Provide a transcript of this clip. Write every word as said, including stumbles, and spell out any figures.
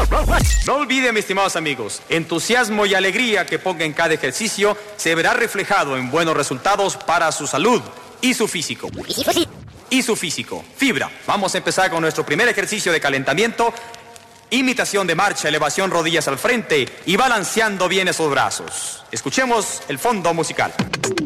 No olviden, mis estimados amigos, entusiasmo y alegría que ponga en cada ejercicio se verá reflejado en buenos resultados para su salud y su físico. Y su físico. Fibra. Vamos a empezar con nuestro primer ejercicio de calentamiento. Imitación de marcha, elevación rodillas al frente y balanceando bien esos brazos. Escuchemos el fondo musical.